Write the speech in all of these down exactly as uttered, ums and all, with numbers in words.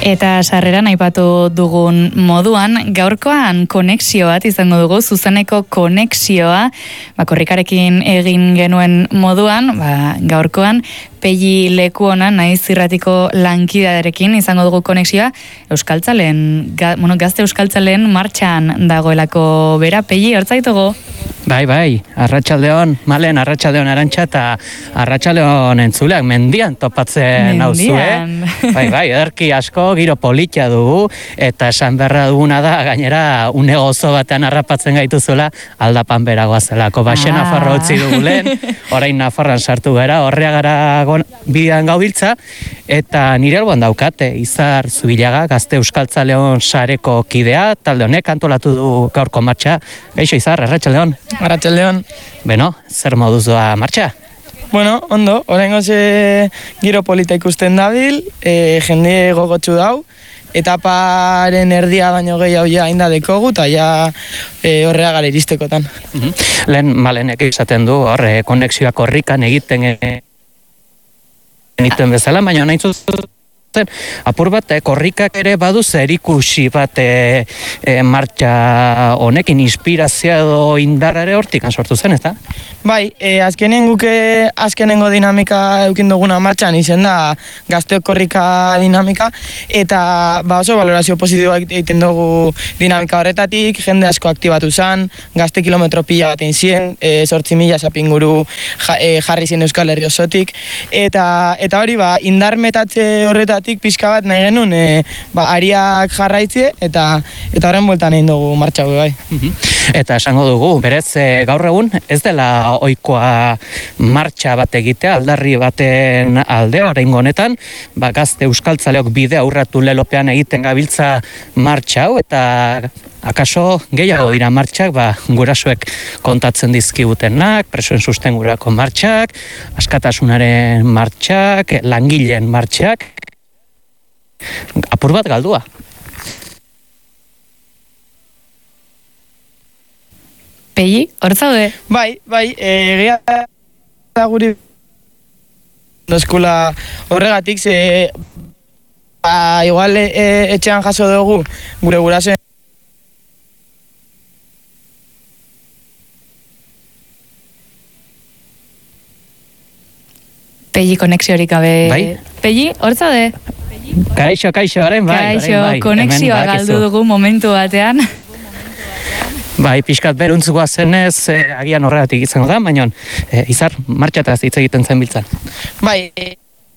Eta sarreran aipatu dugun moduan, gaurkoan konexio bat izango dugu, zuzeneko konexioa, ba, korrikarekin egin genuen moduan, ba, gaurkoan, Pelli Lekuona naiz irratiko lankidearekin izango dugu konexioa, Euskaltzalen, ga, bueno, gazte Euskaltzalen martxan dagoelako bera. Pelli, hortzaitugu? Bai, bai, arratsaldeon, Malen, arratsaldeon Arantxa eta arratsaldeon entzuleak mendian topatzen nauzue. Bai, bai, ederki asko, giro politia dugu, eta esan beharra duguna da, gainera, une gozo batean harrapatzen gaituzuela, aldapan beragoa zelako. Baxe ah. Nafarro utzi dugu lehen, orain Nafarran sartu gara, horreagara bidean gaubiltza, eta nire alboan daukate, Izar Zubilaga, gazte Euskaltzaleon sareko kidea, talde honek antolatu du gaurko martxa. Geixo, Izar, arratsaldeon. Arratsaldeon. Beno, zer moduz doa martxa? Bueno, ondo, oraingoz e, giro polita ikusten dabil, e, jende gogotsu dau, etaparen erdia baino gehiago ja inda dekogu, eta ja e, horreagara iristekotan. Mm-hmm. Lehen Malenek izaten du, horre, konexioak horrikan egiten egiten bezala, baina nahi zuten, apur bat, eh, korrikak ere badu zerikusi bat eh, eh, martxa honekin inspirazioa edo indarra ere hortik sortu zen, ez da? Bai, eh, azkenen guke azkenengo dinamika eukin duguna martxan izen da gazteok korrika dinamika, eta ba, oso valorazio positiboa egiten dugu dinamika horretatik, jende asko aktibatu zen, gazte kilometro pila bat egin zien, eh, sortzi mila zapinguru ja, eh, jarri zien Euskal Herri osotik, eta, eta hori ba, indar metatze horretatik pixka bat nahi genuen, e, ba, ariak jarraitzie, eta eta horren bueltan egin dugu martxa gu, bai. Eta esango dugu, berez, e, gaur egun, ez dela ohikoa martxa bat egitea, aldarri baten aldea, oraingo honetan, ba, gazte Euskaltzaleok bidea urratu lelopean egiten gabiltza martxa hau, eta akaso gehiago dira martxak, ba, gurasoek kontatzen dizkigutenak, presoen sustengurako martxak, askatasunaren martxak, langileen martxak, apur bat galdua. Pelli, hor zaude? Bai, bai, egia da guri eskula horregatik, ze ba, igual e, etxean jaso dugu gure gurasoen Pelli konexiorik gabe. Bai? Pelli, hor zaude? Kaixo, kaixo, haren bai. Kaixo, bai, konexioa galdu dugu momentu batean. Bai, pixkat beruntzukoa zenez, eh, agian horregatik izango da, baina eh, Izar, martxataz hitz egiten zen biltzan. Bai, e,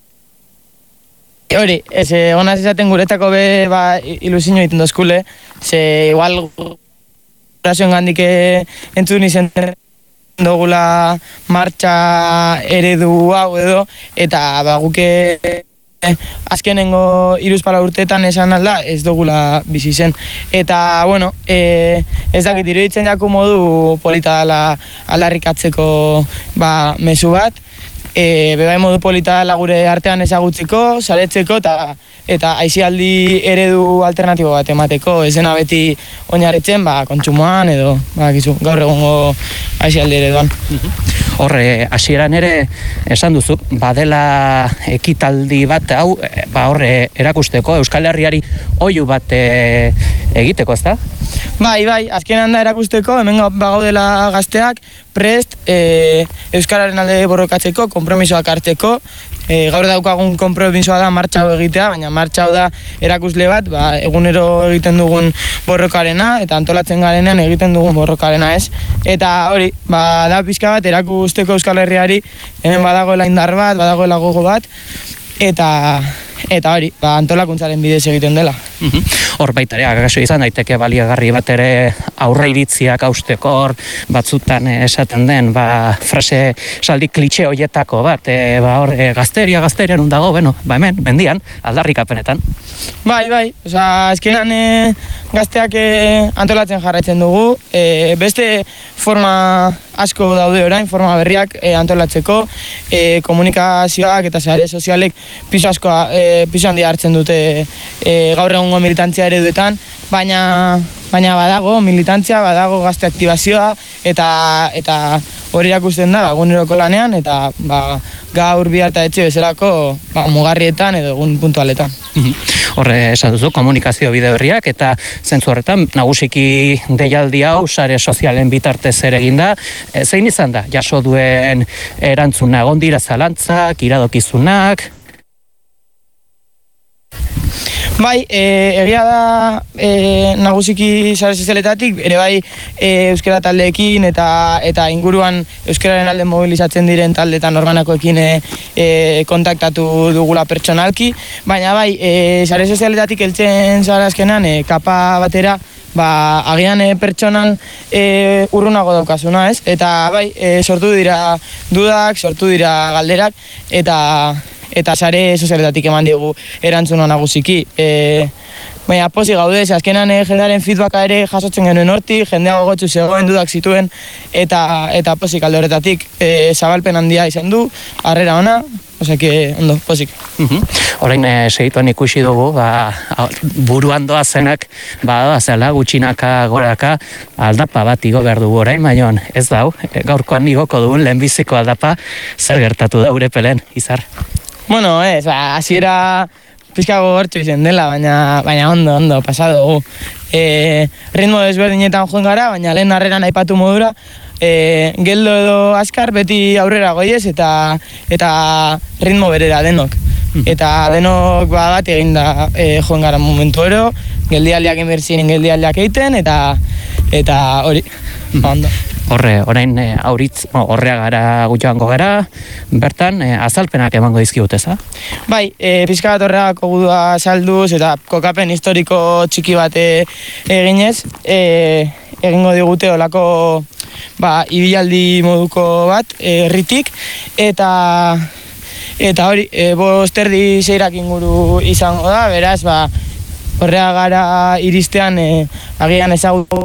hori, ez, honaz izaten guretako be, ba, ilusinio egiten dozkule, ze igual gurasoen gandik entzun izen dugula martxa eredu hau edo, eta ba, guke azkenengo hiruzpala urteetan esan alda ez dugula bizi zen. Eta, bueno, e, ez dakit iruditzen jaku modu polita dela aldarrikatzeko ba, mezu bat. E, bebai modu polita dela gure artean ezagutziko, saretzeko eta eta aisialdi eredu alternatibo bat emateko, ez dena beti oinarritzen, ba, kontsumoan edo, ba, gizu, gaur egongo aisialdi ereduan. Horre, hasieran ere esan duzu, badela ekitaldi bat, hau, ba, horre, erakusteko, Euskal Herriari oihu bat e, egiteko, ez da? Bai, bai, azkenan da erakusteko, hemen bagaudela gazteak, prest, e, Euskararen alde borrokatzeko, konpromisoak hartzeko, e, gaur daukagun konpromisoa da martxa hau egitea, baina martxa hau da erakusle bat, ba, egunero egiten dugun borrokarena, eta antolatzen garenean egiten dugun borrokarena, ez? Eta hori, ba, da pixka bat, erakusteko Euskal Herriari, hemen badagoela indar bat, badagoela gogo bat, eta... Eta hori, ba, antolakuntzaren bidez egiten dela. Hor baita ere, agaso izan daiteke baliagarri bat ere aurre iritziak hausteko, hor batzutan esaten den, ba, frase saldi klitxe hoietako bat, e, ba, hor, e, gazteria, gazteria nun dago, bueno, ba, hemen, mendian, aldarrikapenetan. Bai, bai, oza, azkenan e, gazteak e, antolatzen jarraitzen dugu, e, beste forma asko daude orain, forma berriak e, antolatzeko, e, komunikazioak eta sare sozialek piso asko e, piso handia hartzen dute e, gaur egungo militantzia ereduetan, baina baina badago militantzia, badago gazte aktibazioa eta eta hori erakusten da eguneroko lanean eta ba, gaur bihar eta etxe bezalako ba, mugarrietan edo egun puntualetan. Horre esan duzu, komunikazio bide berriak eta zentzu horretan nagusiki deialdi hau sare sozialen bitartez ere eginda. E, zein izan da, jaso duen erantzuna, egon dira zalantzak, iradokizunak? Bai, e, egia da e, nagusiki sare sozialetatik, ere bai e, euskara taldeekin eta eta inguruan euskararen alde mobilizatzen diren taldetan organakoekin e, e, kontaktatu dugula pertsonalki, baina bai, e, sare sozialetatik heltzen zara azkenan e, kapa batera, ba, agian e, pertsonal e, urrunago daukazuna, ez? Eta bai, e, sortu dira dudak, sortu dira galderak, eta eta sare sozialetatik eman digu erantzuna nagusiki. E, baina posi gaude, azkenan e, jendearen feedbacka ere jasotzen genuen hortik, jendea gogotsu zegoen dudak zituen, eta eta posik alde horretatik e, zabalpen handia izan du, harrera ona, osea ondo, posik. Uh-huh. Orain e, segituan ikusi dugu, ba, buruan doazenak, ba, zela gutxinaka goraka aldapa bat igo behar dugu orain, baina ez dau, e, gaurkoan igoko dugun lehenbiziko aldapa, zer gertatu da Urepelen, Izar? Bueno, ez, ba, hasiera pizka gogortu izen dela, baina, baina ondo, ondo, pasado dugu. E, ritmo desberdinetan joan gara, baina lehen harreran aipatu modura, e, geldo edo azkar beti aurrera goiez eta eta ritmo berera denok. Eta denok ba, bat eginda e, joan gara momentu ero, geldialdiak inbertzien geldialdiak egiten, eta eta hori, ondo. Horre, orain e, auritz, horrea gara gutxoango gara, bertan e, azalpenak emango dizkigut, eza? Bai, e, pizka bat horreako gudua salduz eta kokapen historiko txiki bat e, eginez, e, egingo digute olako ba, ibilaldi moduko bat, herritik, eta eta hori, e, bosterdi seirak inguru izango da, beraz, ba, horrea gara iristean e, agian ezagutu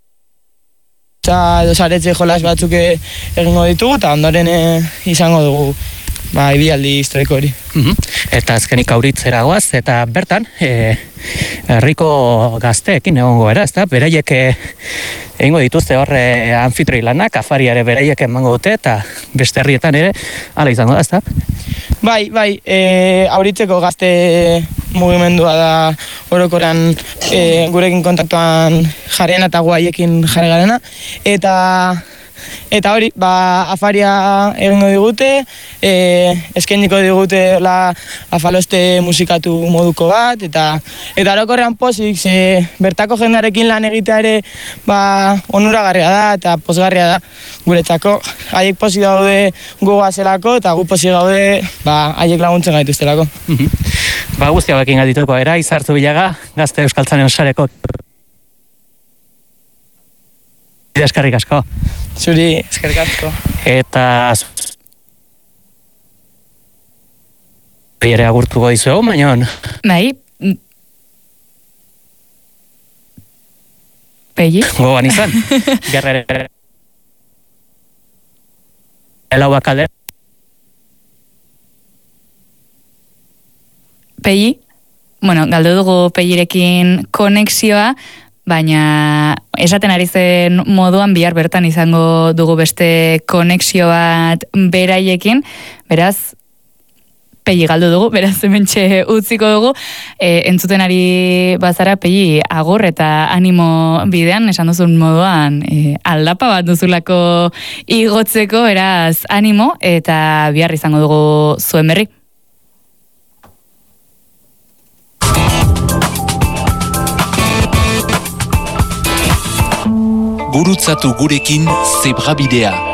edo saretze jolas batzuk egingo ditugu, eta ondoren e, izango dugu ba, ibialdi historiko hori. Uh-huh. Eta azkenik auritzera goaz, eta bertan, e, herriko gazteekin egongo era, ezta? Beraiek egingo dituzte horre anfitroi lanak, afariare beraiek emango dute, eta beste herrietan ere, hala izango da, ezta? Bai, bai, e, auritzeko gazte mugimendua da orokoran e, gurekin kontaktuan jarriena eta guaiekin jarri garena, eta Eta hori, ba, afaria egingo digute, e, eskainiko digute la afaloste musikatu moduko bat, eta eta orokorrean pozik, ze bertako jendarekin lan egitea ere ba, onuragarria da eta pozgarria da guretzako. Haiek pozik daude gu gazelako, eta gu pozik gaude ba, haiek laguntzen gaituztelako. Ba, guzti hauekin gadituko era, Izar Zubillaga, Gazte Euskaltzaleen sareko. Eskerrik asko. Zuri, eskerrik asko. Eta ere agurtuko dizuegu, baina bai. Pegi? Gogoan izan. Gerrere elauak alde. Pegi? Bueno, galdu dugu Pegirekin konexioa, baina esaten ari zen moduan bihar bertan izango dugu beste konexio bat beraiekin, beraz, Pegi galdu dugu, beraz hementxe utziko dugu, e, entzuten ari bazara Pegi agur eta animo bidean, esan duzun moduan, e, aldapa bat duzulako igotzeko, beraz animo, eta bihar izango dugu zuen berri. Gurutzatu gurekin Zebrabidea.